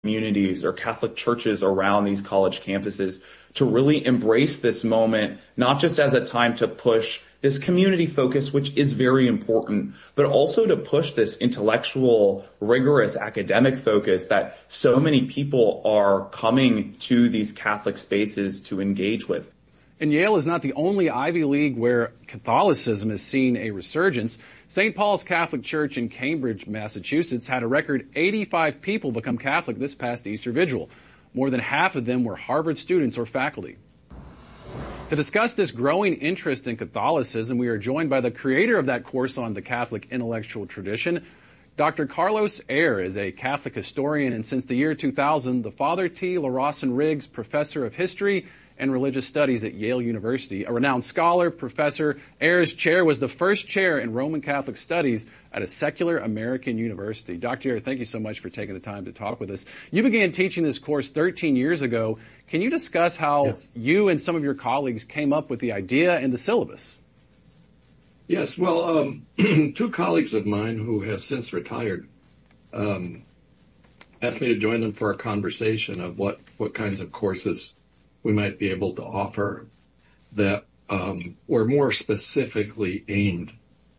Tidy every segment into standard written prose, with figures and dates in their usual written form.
communities or Catholic churches around these college campuses to really embrace this moment, not just as a time to push this community focus, which is very important, but also to push this intellectual, rigorous academic focus that so many people are coming to these Catholic spaces to engage with. And Yale is not the only Ivy League where Catholicism has seen a resurgence. St. Paul's Catholic Church in Cambridge, Massachusetts had a record 85 people become Catholic this past Easter Vigil. More than half of them were Harvard students or faculty. To discuss this growing interest in Catholicism, we are joined by the creator of that course on the Catholic intellectual tradition. Dr. Carlos Eire is a Catholic historian and since the year 2000, the Father T. LaRawson Riggs Professor of History and Religious Studies at Yale University. A renowned scholar, Professor Eire's chair was the first chair in Roman Catholic Studies at a secular American university. Dr. Eire, thank you so much for taking the time to talk with us. You began teaching this course 13 years ago. Can you discuss how you and some of your colleagues came up with the idea and the syllabus? Yes, well, two colleagues of mine who have since retired asked me to join them for a conversation of what kinds of courses we might be able to offer that were more specifically aimed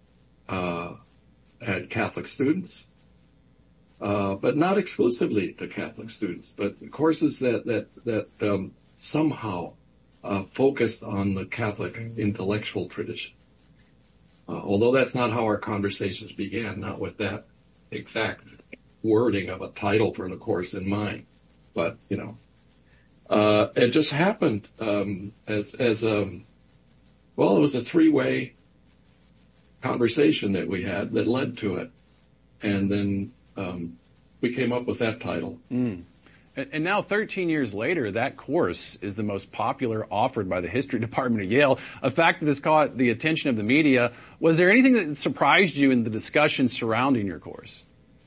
at Catholic students, but not exclusively to Catholic students, but courses that somehow focused on the Catholic intellectual tradition. Although that's not how our conversations began, not with that exact wording of a title for the course in mind, but it just happened it was a three-way conversation that we had that led to it, and then we came up with that title. And now, 13 years later, that course is the most popular offered by the history department at Yale, a fact that has caught the attention of the media. Was there anything that surprised you in the discussion surrounding your course?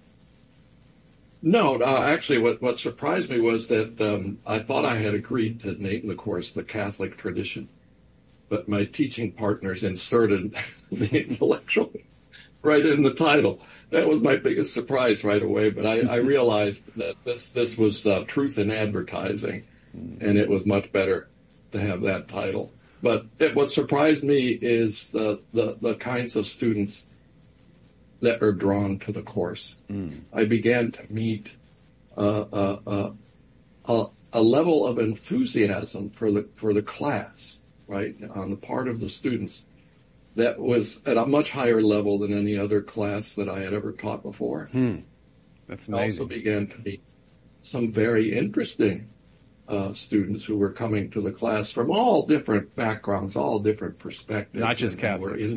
No, actually, what surprised me was that I thought I had agreed to name the course the Catholic Tradition, but my teaching partners inserted the intellectual right in the title. That was my biggest surprise right away, but I realized that this was truth in advertising, and it was much better to have that title. But what surprised me is the kinds of students that are drawn to the course. I began to meet a level of enthusiasm for the class, right, on the part of the students that was at a much higher level than any other class that I had ever taught before. That's amazing. I also began to meet some very interesting students who were coming to the class from all different backgrounds, all different perspectives. Not just Catholics.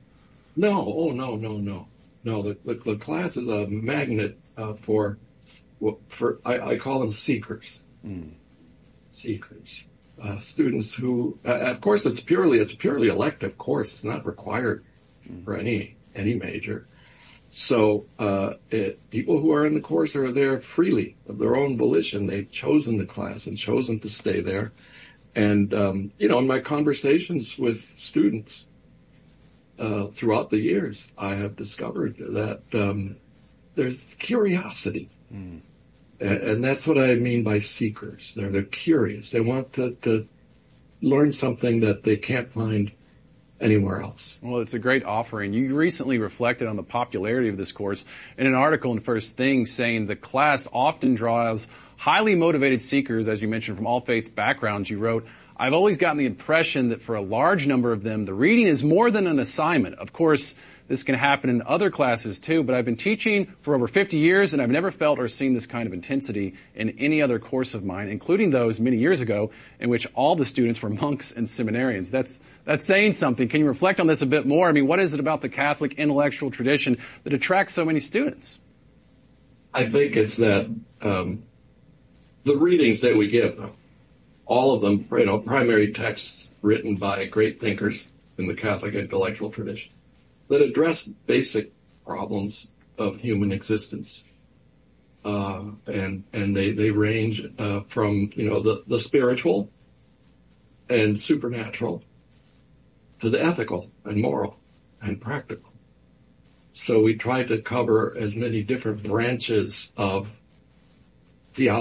No, the class is a magnet for I call them seekers. Seekers. Students who, of course, it's a purely elective course. It's not required for any major. So, people who are in the course are there freely of their own volition. They've chosen the class and chosen to stay there. And, in my conversations with students, throughout the years, I have discovered that, there's curiosity. And that's what I mean by seekers. They're curious. They want to learn something that they can't find anywhere else. Well, it's a great offering. You recently reflected on the popularity of this course in an article in First Things saying the class often draws highly motivated seekers, as you mentioned, from all faith backgrounds. You wrote, I've always gotten the impression that for a large number of them, the reading is more than an assignment. Of course, this can happen in other classes too, but I've been teaching for over 50 years and I've never felt or seen this kind of intensity in any other course of mine, including those many years ago in which all the students were monks and seminarians. That's saying something. Can you reflect on this a bit more? I mean, what is it about the Catholic intellectual tradition that attracts so many students? I think it's that, the readings that we give, all of them, primary texts written by great thinkers in the Catholic intellectual tradition, that address basic problems of human existence. And they range, from, the spiritual and supernatural to the ethical and moral and practical. So we try to cover as many different branches of